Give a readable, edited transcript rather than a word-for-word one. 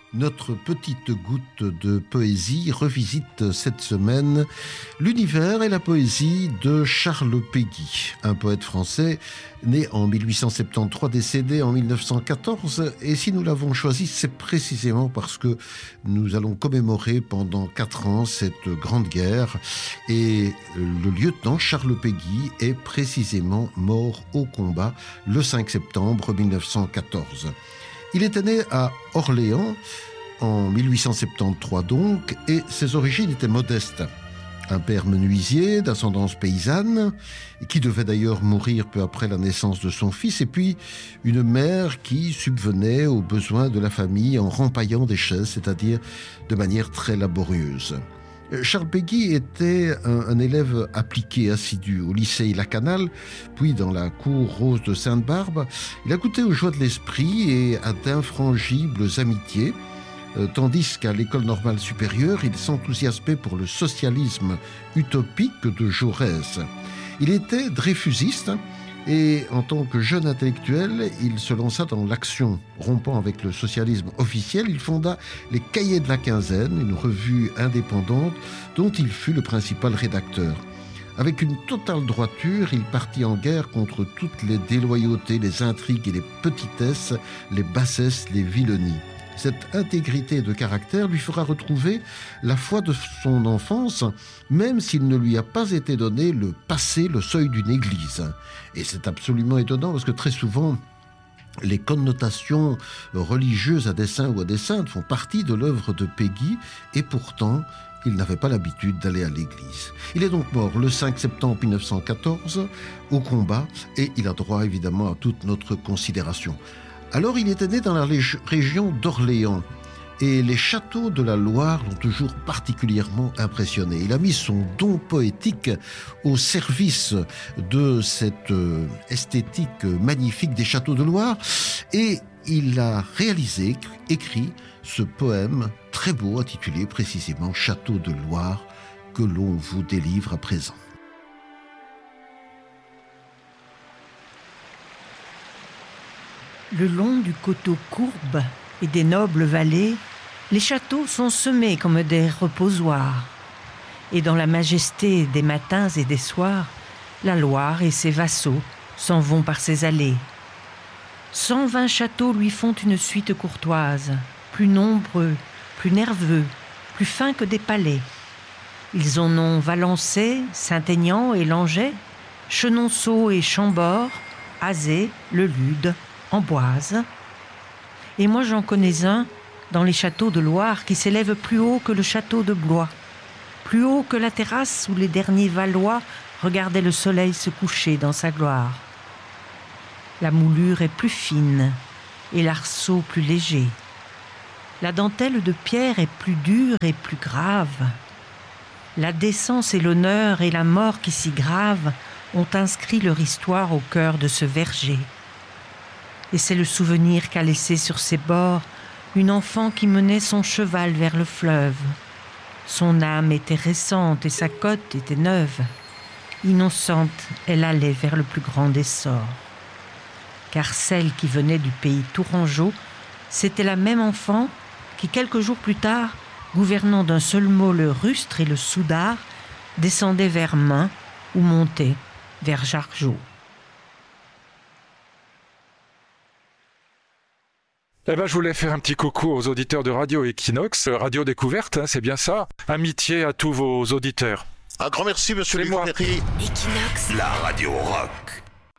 Notre petite goutte de poésie revisite cette semaine l'univers et la poésie de Charles Péguy, un poète français né en 1873, décédé en 1914. Et si nous l'avons choisi, c'est précisément parce que nous allons commémorer pendant 4 ans cette grande guerre. Et le lieutenant Charles Péguy est précisément mort au combat le 5 septembre 1914. Il était né à Orléans en 1873 donc, et ses origines étaient modestes. Un père menuisier d'ascendance paysanne, qui devait d'ailleurs mourir peu après la naissance de son fils, et puis une mère qui subvenait aux besoins de la famille en rempaillant des chaises, c'est-à-dire de manière très laborieuse. Charles Péguy était un élève appliqué, assidu au lycée Lacanal, puis dans la cour rose de Sainte-Barbe. Il a goûté aux joies de l'esprit et à d'infrangibles amitiés, tandis qu'à l'école normale supérieure, il s'enthousiasmait pour le socialisme utopique de Jaurès. Il était dreyfusiste et en tant que jeune intellectuel, il se lança dans l'action. Rompant avec le socialisme officiel, il fonda les Cahiers de la Quinzaine, une revue indépendante dont il fut le principal rédacteur. Avec une totale droiture, il partit en guerre contre toutes les déloyautés, les intrigues et les petitesses, les bassesses, les vilenies. Cette intégrité de caractère lui fera retrouver la foi de son enfance, même s'il ne lui a pas été donné le passer le seuil d'une église. Et c'est absolument étonnant parce que très souvent, les connotations religieuses à dessein ou à dessein font partie de l'œuvre de Péguy, et pourtant, il n'avait pas l'habitude d'aller à l'église. Il est donc mort le 5 septembre 1914 au combat, et il a droit évidemment à toute notre considération. Alors il était né dans la région d'Orléans et les châteaux de la Loire l'ont toujours particulièrement impressionné. Il a mis son don poétique au service de cette esthétique magnifique des châteaux de Loire et il a écrit ce poème très beau intitulé précisément « Château de Loire » que l'on vous délivre à présent. Le long du coteau courbe et des nobles vallées, les châteaux sont semés comme des reposoirs. Et dans la majesté des matins et des soirs, la Loire et ses vassaux s'en vont par ses allées. 120 châteaux lui font une suite courtoise, plus nombreux, plus nerveux, plus fins que des palais. Ils en ont Valençay, Saint-Aignan et Langeais, Chenonceau et Chambord, Azé, Le Lude, Amboise. Et moi j'en connais un dans les châteaux de Loire qui s'élève plus haut que le château de Blois, plus haut que la terrasse où les derniers Valois regardaient le soleil se coucher dans sa gloire. La moulure est plus fine et l'arceau plus léger. La dentelle de pierre est plus dure et plus grave. La décence et l'honneur et la mort qui s'y gravent ont inscrit leur histoire au cœur de ce verger. Et c'est le souvenir qu'a laissé sur ses bords une enfant qui menait son cheval vers le fleuve. Son âme était récente et sa cotte était neuve. Innocente, elle allait vers le plus grand des sorts. Car celle qui venait du pays tourangeau, c'était la même enfant qui, quelques jours plus tard, gouvernant d'un seul mot le rustre et le soudard, descendait vers Main ou montait vers Jargeau. Eh ben, je voulais faire un petit coucou aux auditeurs de Radio Equinox, Radio Découverte, hein, c'est bien ça. Amitié à tous vos auditeurs. Un grand merci, monsieur Duverry. Equinox, La radio rock.